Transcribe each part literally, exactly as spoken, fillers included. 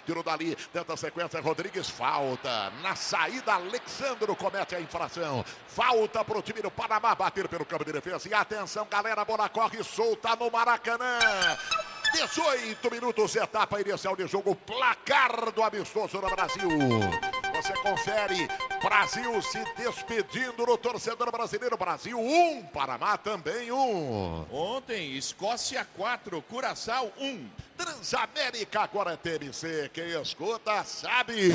tirou dali, tenta a sequência, Rodrigues, falta. Na saída, Alexandro comete a infração. Falta para o time do Panamá bater pelo campo de defesa. E atenção, galera, a bola corre solta no Maracanã. dezoito minutos, etapa inicial de jogo, placar do amistoso no Brasil. Você confere, Brasil se despedindo do torcedor brasileiro. Brasil um, Panamá também um. Ontem, Escócia quatro, Curaçao um. Transamérica agora é T M C, quem escuta sabe.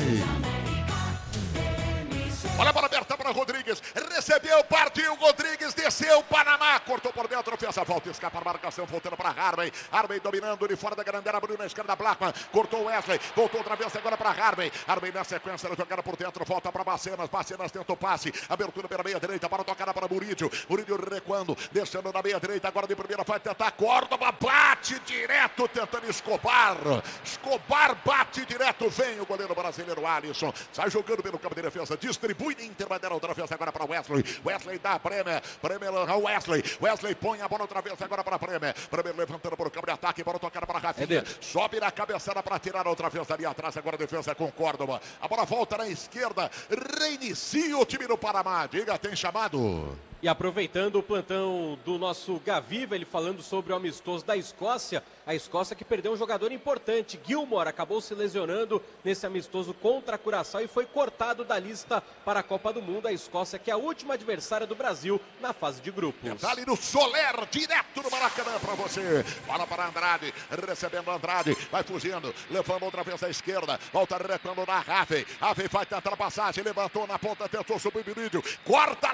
Olha a bola aberta para Rodrigues, recebeu, partiu, Rodrigues, desceu, Panamá, cortou por dentro, fez a volta, escapa a marcação, voltando para Harvey, Harvey dominando de fora da grandeira, abriu na esquerda, Blackman, cortou Wesley, voltou outra vez agora para Harvey, Harvey na sequência, ela jogada por dentro, volta para Bacenas, Bacenas tentou passe, abertura pela meia direita, para tocar para Murídio, Murídio recuando, deixando na meia direita, agora de primeira vai tentar, Córdoba, bate direto, tentando Escobar, Escobar bate direto, vem o goleiro brasileiro Alisson, sai jogando pelo campo de defesa, distribui Inter, bandeira outra vez agora para Wesley. Wesley dá a Bremer. Bremer, Wesley. Wesley põe a bola outra vez agora para Bremer. Bremer levantando para o campo de ataque, para tocar para Rafinha. Sobe na cabeçada para tirar outra vez ali atrás. Agora a defesa com Córdoba. A bola volta na esquerda. Reinicia o time do Panamá. Diga, tem chamado. E aproveitando o plantão do nosso Gaviva, ele falando sobre o amistoso da Escócia, a Escócia que perdeu um jogador importante, Gilmore, acabou se lesionando nesse amistoso contra a Curaçao e foi cortado da lista para a Copa do Mundo. A Escócia que é a última adversária do Brasil na fase de grupos. Tá ali no Soler, direto no Maracanã para você. Bola para Andrade, recebendo Andrade, vai fugindo, levando outra vez à esquerda, volta recuando na Rafe. Rafe vai tentar a passagem, levantou na ponta, tentou subir o vídeo, corta